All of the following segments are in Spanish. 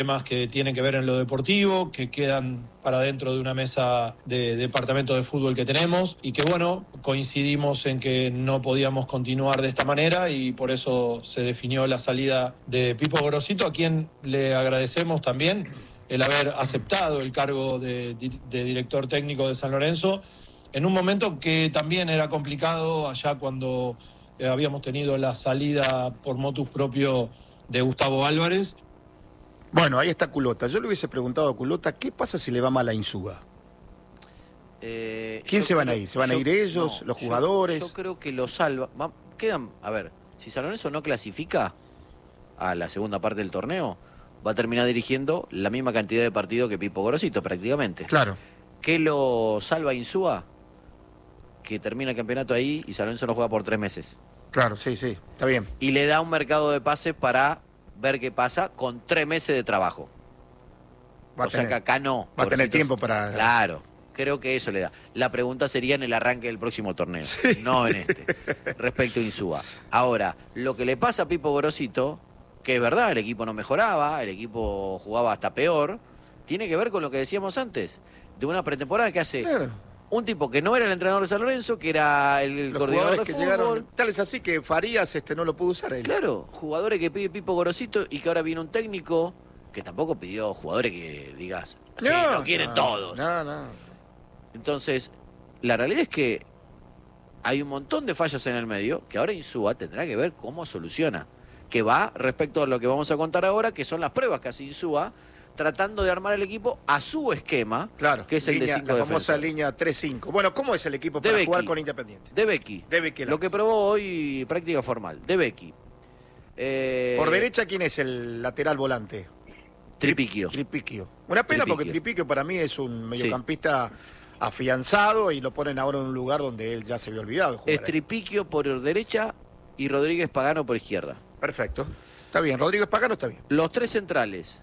temas que tienen que ver en lo deportivo, que quedan para dentro de una mesa de departamento de fútbol que tenemos y que bueno, coincidimos en que no podíamos continuar de esta manera y por eso se definió la salida de Pipo Gorosito, a quien le agradecemos también el haber aceptado el cargo de director técnico de San Lorenzo en un momento que también era complicado allá cuando habíamos tenido la salida por motus propio de Gustavo Álvarez. Bueno, ahí está Culota. Yo le hubiese preguntado a Culota, ¿qué pasa si le va mal a Insúa? ¿Quién se van a ir? ¿Se van a ir ellos, no, los jugadores? Yo creo que lo salva. A ver, si San Lorenzo no clasifica a la segunda parte del torneo, va a terminar dirigiendo la misma cantidad de partidos que Pipo Gorosito, prácticamente. Claro. ¿Qué lo salva a Insúa? Que termina el campeonato ahí y San Lorenzo no juega por 3 meses. Claro, sí, está bien. Y le da un mercado de pases para ver qué pasa con 3 meses de trabajo. O sea que acá no. Va a tener tiempo para... Claro, creo que eso le da. La pregunta sería en el arranque del próximo torneo, no en este, respecto a Insúa. Ahora, lo que le pasa a Pipo Gorosito, que es verdad, el equipo no mejoraba, el equipo jugaba hasta peor, tiene que ver con lo que decíamos antes, de una pretemporada que hace... Claro. Un tipo que no era el entrenador de San Lorenzo, que era el coordinador de fútbol. Llegaron, tal es así que Farías no lo pudo usar él. Claro, jugadores que pide Pipo Gorosito y que ahora viene un técnico que tampoco pidió jugadores que digas, sí, lo quieren todos. No. Entonces, la realidad es que hay un montón de fallas en el medio que ahora Insúa tendrá que ver cómo soluciona. Que va respecto a lo que vamos a contar ahora, que son las pruebas que hace Insúa, tratando de armar el equipo a su esquema, claro, que es el de 5 la famosa línea 3-5. Bueno, ¿cómo es el equipo para jugar con Independiente? De Becky. Lo que probó hoy, práctica formal. De Becky. Por derecha, ¿quién es el lateral volante? Tripiquio. Una pena porque Tripiquio para mí es un mediocampista afianzado y lo ponen ahora en un lugar donde él ya se había olvidado de jugar. Es Tripiquio por derecha y Rodríguez Pagano por izquierda. Perfecto. Está bien, Rodríguez Pagano está bien. Los 3 centrales.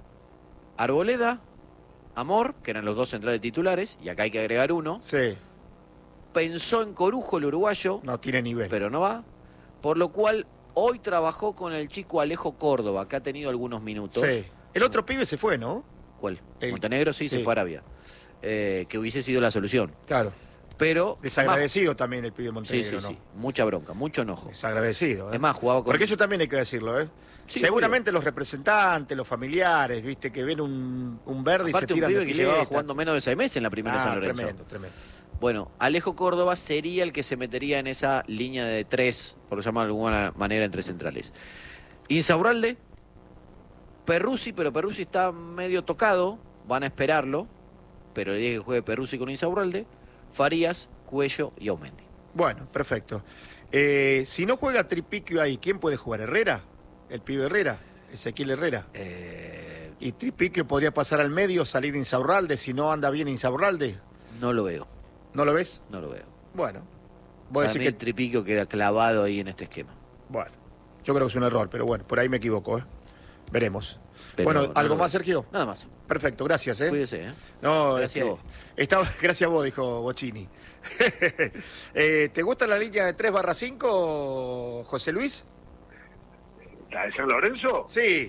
Arboleda, Amor, que eran los 2 centrales titulares, y acá hay que agregar uno. Sí. Pensó en Corujo, el uruguayo. No tiene nivel. Pero no va. Por lo cual, hoy trabajó con el chico Alejo Córdoba, que ha tenido algunos minutos. Sí. El otro pibe se fue, ¿no? ¿Cuál? Montenegro sí, se fue a Arabia. Que hubiese sido la solución. Claro. Pero... Desagradecido también el pibe Montenegro, ¿no? Sí. Mucha bronca, mucho enojo. Desagradecido, Es más, jugaba con... Porque eso también hay que decirlo, ¿eh? Sí, seguramente los representantes, los familiares, viste, que ven un verde aparte y se tiran de pileta. Un pibe que llevaba jugando menos de 6 meses en la primera San Lorenzo. Tremendo. Bueno, Alejo Córdoba sería el que se metería en esa línea de 3, por llamarlo de alguna manera, entre centrales. Insaurralde, Perruzzi, pero Perruzzi está medio tocado, van a esperarlo, pero le dije que juegue Perruzzi con Insaurralde, Farías, Cuello y Aumendi. Bueno, perfecto. Si no juega Tripiquio ahí, ¿quién puede jugar? ¿Herrera? ¿El pibe Herrera? ¿Ezequiel Herrera? ¿Y Tripiquio podría pasar al medio, salir Insaurralde, si no anda bien Insaurralde? No lo veo. ¿No lo ves? No lo veo. Bueno. Para mí el Tripiquio queda clavado ahí en este esquema. Bueno, yo creo que es un error, pero bueno, por ahí me equivoco, ¿eh? Veremos. Pero bueno, ¿algo más, Sergio? Nada más. Perfecto, gracias, ¿eh? Cuídese, ¿eh? No, gracias a vos. Gracias a vos, dijo Bocini. ¿Te gusta la línea de 3/5, José Luis? ¿La de San Lorenzo? Sí.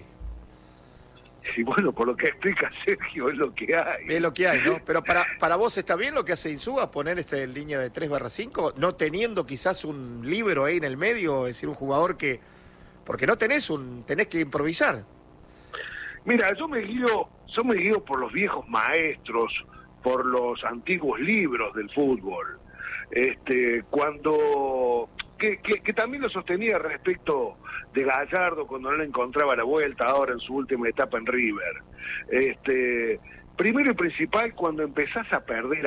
Y bueno, por lo que explica Sergio, es lo que hay. Es lo que hay, ¿no? Pero para vos está bien lo que hace Insúa, poner línea de 3/5, no teniendo quizás un líbero ahí en el medio, es decir, un jugador que... Porque no tenés que improvisar. Mira, yo me guío por los viejos maestros, por los antiguos libros del fútbol. Que también lo sostenía respecto de Gallardo cuando no le encontraba la vuelta ahora en su última etapa en River. Primero y principal, cuando empezás a perder,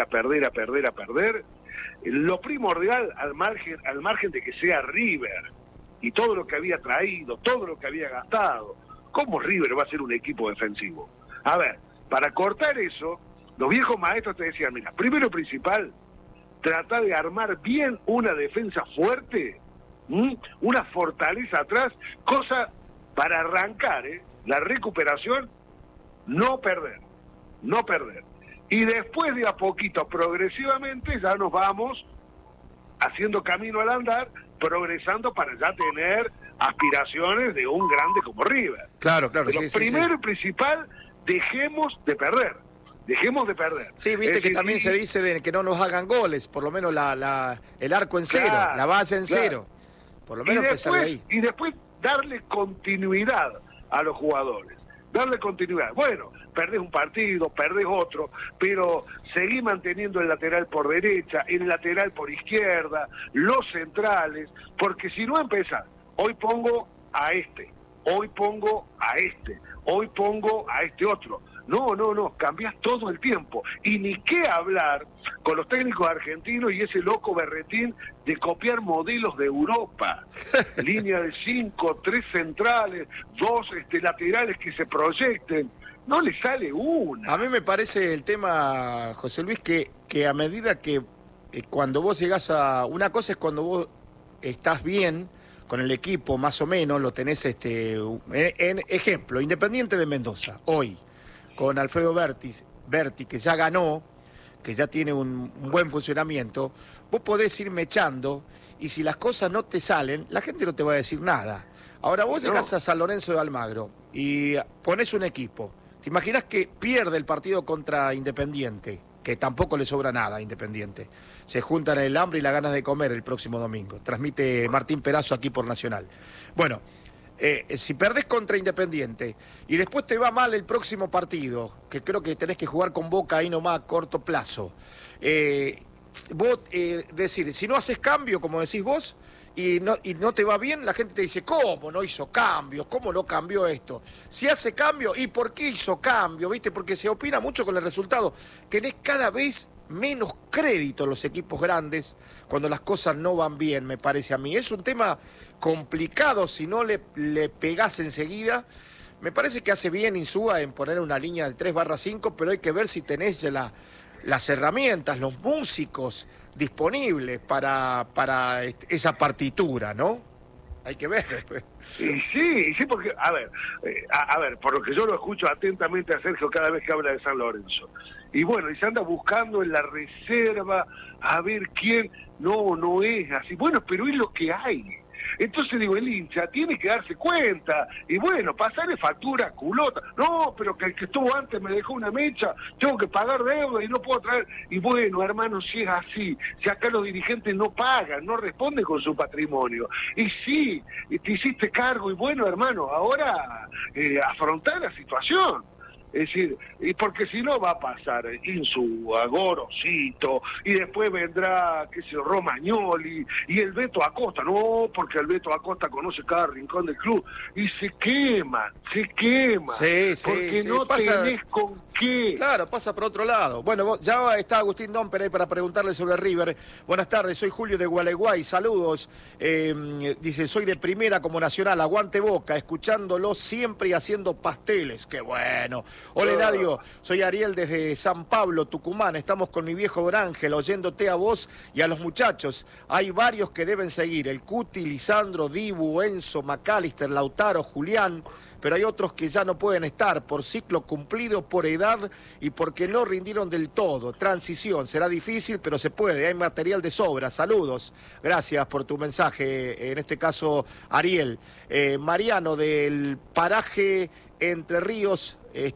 lo primordial al margen de que sea River y todo lo que había traído, todo lo que había gastado, ¿cómo River va a ser un equipo defensivo? A ver, para cortar eso, los viejos maestros te decían, mira, primero y principal, trata de armar bien una defensa fuerte, una fortaleza atrás, cosa para arrancar, la recuperación, no perder. Y después de a poquito, progresivamente, ya nos vamos haciendo camino al andar, progresando para ya tener aspiraciones de un grande como River. Claro. Pero primero y principal, dejemos de perder. Sí, viste que también se dice de que no nos hagan goles, por lo menos el arco en cero, la base en cero. Por lo menos empezar de ahí. Y después darle continuidad a los jugadores. Darle continuidad. Bueno, perdés un partido, perdés otro, pero seguí manteniendo el lateral por derecha, el lateral por izquierda, los centrales, porque si no empezás, hoy pongo a este, hoy pongo a este, hoy pongo a este otro. No, cambiás todo el tiempo. Y ni qué hablar con los técnicos argentinos y ese loco berretín de copiar modelos de Europa. Línea de 5, 3 centrales, 2 laterales que se proyecten. No le sale una. A mí me parece el tema, José Luis, que a medida que cuando vos llegás a... Una cosa es cuando vos estás bien con el equipo, más o menos, lo tenés, en ejemplo, Independiente de Mendoza, hoy, con Alfredo Berti, que ya ganó, que ya tiene un buen funcionamiento, vos podés ir mechando y si las cosas no te salen, la gente no te va a decir nada. Ahora vos llegás a San Lorenzo de Almagro y ponés un equipo. ¿Te imaginás que pierde el partido contra Independiente? Que tampoco le sobra nada a Independiente. Se juntan el hambre y las ganas de comer el próximo domingo. Transmite Martín Perazo aquí por Nacional. Bueno, si perdés contra Independiente y después te va mal el próximo partido, que creo que tenés que jugar con Boca ahí nomás a corto plazo, vos decir, si no haces cambio, como decís vos, y no te va bien, la gente te dice, ¿cómo no hizo cambios? ¿Cómo no cambió esto? Si hace cambio, ¿y por qué hizo cambio? ¿Viste? Porque se opina mucho con el resultado. Tenés cada vez menos crédito los equipos grandes cuando las cosas no van bien, me parece a mí. Es un tema complicado si no le pegás enseguida. Me parece que hace bien Insúa en poner una línea de 3/5, pero hay que ver si tenés las herramientas, los músicos disponibles para esa partitura, ¿no? Hay que ver después. Sí, porque, a ver, por lo que yo lo escucho atentamente a Sergio cada vez que habla de San Lorenzo. Y bueno, y se anda buscando en la reserva a ver quién. No es así. Bueno, pero es lo que hay. Entonces digo, el hincha tiene que darse cuenta y bueno, pasarle factura culota. No, pero que el que estuvo antes me dejó una mecha, tengo que pagar deuda y no puedo traer. Y bueno, hermano, si es así, si acá los dirigentes no pagan, no responden con su patrimonio. Y sí, te hiciste cargo y bueno, hermano, ahora afrontar la situación. Es decir, y porque si no va a pasar Insúa, Gorosito, y después vendrá, qué sé yo, Romagnoli, y el Beto Acosta, no, porque el Beto Acosta conoce cada rincón del club, y se quema, porque no tenés con qué. Claro, pasa por otro lado. Bueno, ya está Agustín Domper ahí para preguntarle sobre River. Buenas tardes, soy Julio de Gualeguay, saludos. Dice, soy de Primera como Nacional, aguante Boca, escuchándolo siempre y haciendo pasteles, qué bueno. Hola Eladio, soy Ariel desde San Pablo, Tucumán. Estamos con mi viejo Don Ángel, oyéndote a vos y a los muchachos. Hay varios que deben seguir, el Cuti, Lisandro, Dibu, Enzo, McAllister, Lautaro, Julián, pero hay otros que ya no pueden estar por ciclo cumplido, por edad y porque no rindieron del todo. Transición, será difícil, pero se puede, hay material de sobra. Saludos, gracias por tu mensaje, en este caso Ariel. Mariano del paraje Entre Ríos,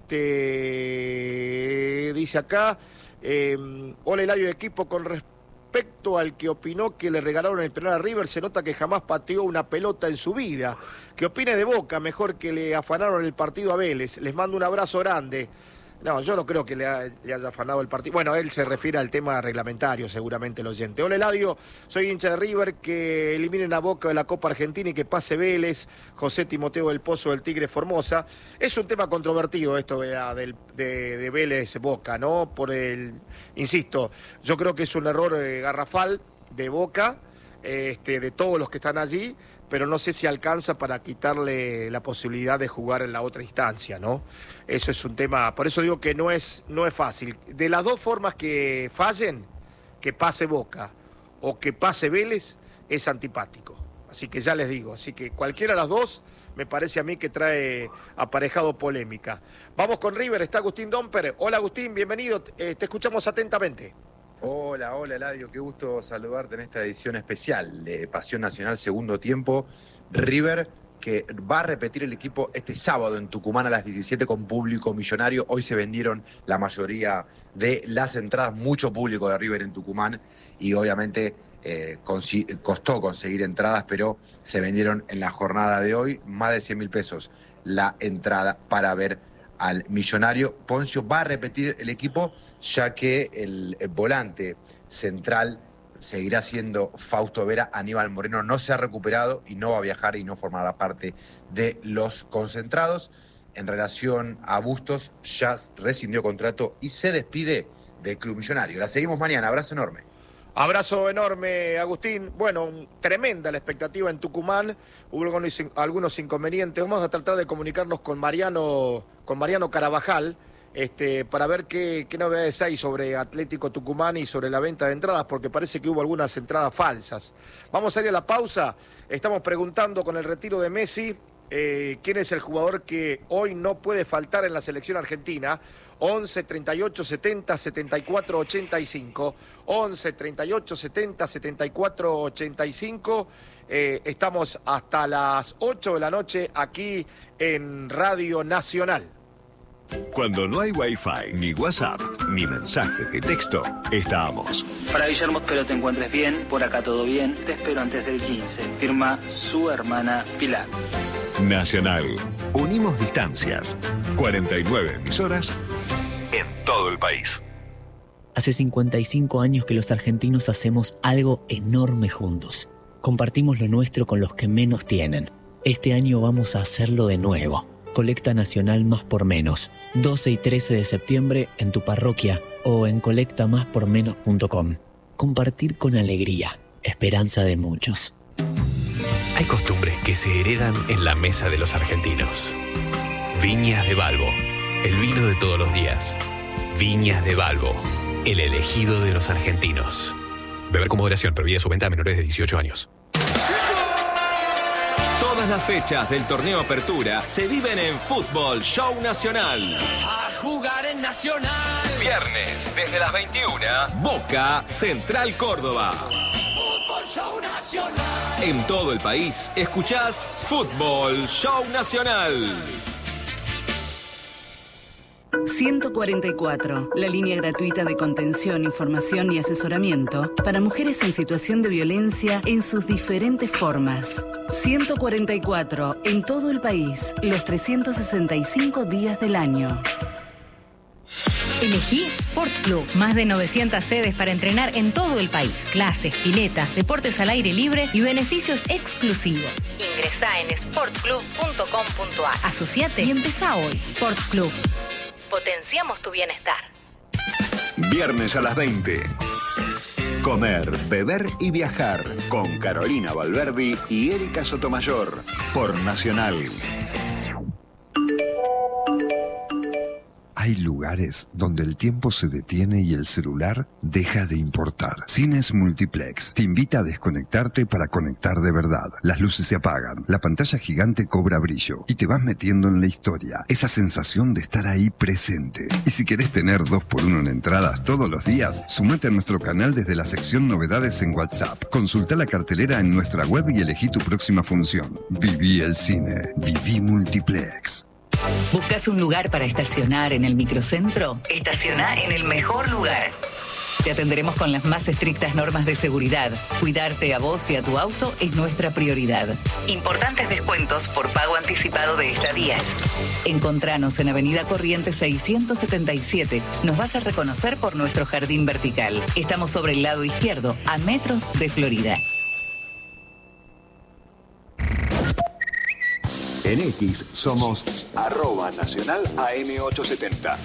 dice acá, hola Eladio de equipo, con respecto al que opinó que le regalaron el penal a River, se nota que jamás pateó una pelota en su vida. Que opine de Boca, mejor que le afanaron el partido a Vélez. Les mando un abrazo grande. No, yo no creo que le haya afanado el partido. Bueno, él se refiere al tema reglamentario, seguramente el oyente. Hola Eladio, soy hincha de River, que eliminen a Boca de la Copa Argentina y que pase Vélez. José Timoteo del Pozo del Tigre Formosa. Es un tema controvertido esto de Vélez Boca, ¿no? Insisto, yo creo que es un error garrafal de Boca, de todos los que están allí, pero no sé si alcanza para quitarle la posibilidad de jugar en la otra instancia, ¿no? Eso es un tema, por eso digo que no es fácil. De las dos formas que fallen, que pase Boca o que pase Vélez, es antipático. Así que ya les digo, así que cualquiera de las dos me parece a mí que trae aparejado polémica. Vamos con River, está Agustín Domper. Hola Agustín, bienvenido, te escuchamos atentamente. Hola, Eladio, qué gusto saludarte en esta edición especial de Pasión Nacional Segundo Tiempo. River, que va a repetir el equipo este sábado en Tucumán a las 17 con público millonario. Hoy se vendieron la mayoría de las entradas, mucho público de River en Tucumán, y obviamente costó conseguir entradas, pero se vendieron en la jornada de hoy más de 100.000 pesos la entrada para ver al millonario. Poncio va a repetir el equipo, ya que el volante central seguirá siendo Fausto Vera. Aníbal Moreno no se ha recuperado y no va a viajar y no formará parte de los concentrados. En relación a Bustos, ya rescindió contrato y se despide del club millonario. La seguimos mañana. Abrazo enorme. Abrazo enorme, Agustín. Bueno, tremenda la expectativa en Tucumán. Hubo algunos inconvenientes. Vamos a tratar de comunicarnos con Mariano Carabajal, para ver qué novedades hay sobre Atlético Tucumán y sobre la venta de entradas, porque parece que hubo algunas entradas falsas. Vamos a ir a la pausa. Estamos preguntando con el retiro de Messi, quién es el jugador que hoy no puede faltar en la selección argentina. 11 38 70 74 85. 11 38 70 74 85. Estamos hasta las 8 de la noche aquí en Radio Nacional. Cuando no hay Wi-Fi, ni WhatsApp, ni mensaje de texto, estamos. Para Guillermo, espero te encuentres bien. Por acá todo bien. Te espero antes del 15. Firma su hermana Pilar. Nacional. Unimos distancias. 49 emisoras en todo el país. Hace 55 años que los argentinos hacemos algo enorme juntos. Compartimos lo nuestro con los que menos tienen. Este año vamos a hacerlo de nuevo. Colecta Nacional Más por Menos. 12 y 13 de septiembre en tu parroquia o en colectamáspormenos.com. Compartir con alegría. Esperanza de muchos. Hay costumbres que se heredan en la mesa de los argentinos. Viñas de Balbo, el vino de todos los días. Viñas de Balbo, el elegido de los argentinos. Beber con moderación, prohibida su venta a menores de 18 años. Todas las fechas del torneo Apertura se viven en Fútbol Show Nacional. A jugar en Nacional. Viernes, desde las 21, Boca Central Córdoba. Fútbol Show Nacional. En todo el país, escuchás Fútbol Show Nacional. 144, la línea gratuita de contención, información y asesoramiento para mujeres en situación de violencia en sus diferentes formas. 144, en todo el país, los 365 días del año. Elegí Sport Club. Más de 900 sedes para entrenar en todo el país. Clases, piletas, deportes al aire libre y beneficios exclusivos. Ingresá en sportclub.com.ar. Asociate y empezá hoy. Sport Club. Potenciamos tu bienestar. Viernes a las 20. Comer, beber y viajar con Carolina Valverdi y Erika Sotomayor por Nacional. Hay lugares donde el tiempo se detiene y el celular deja de importar. Cines Multiplex te invita a desconectarte para conectar de verdad. Las luces se apagan, la pantalla gigante cobra brillo y te vas metiendo en la historia. Esa sensación de estar ahí presente. Y si querés tener 2x1 en entradas todos los días, sumate a nuestro canal desde la sección Novedades en WhatsApp. Consulta la cartelera en nuestra web y elegí tu próxima función. Viví el cine. Viví Multiplex. ¿Buscas un lugar para estacionar en el microcentro? Estaciona en el mejor lugar. Te atenderemos con las más estrictas normas de seguridad. Cuidarte a vos y a tu auto es nuestra prioridad. Importantes descuentos por pago anticipado de estadías. Encontranos en Avenida Corrientes 677. Nos vas a reconocer por nuestro jardín vertical. Estamos sobre el lado izquierdo, a metros de Florida. En X somos @Nacional AM870.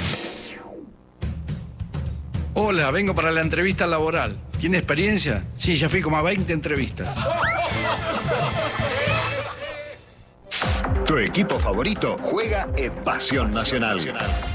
Hola, vengo para la entrevista laboral. ¿Tiene experiencia? Sí, ya fui como a 20 entrevistas. Tu equipo favorito juega en Pasión Nacional.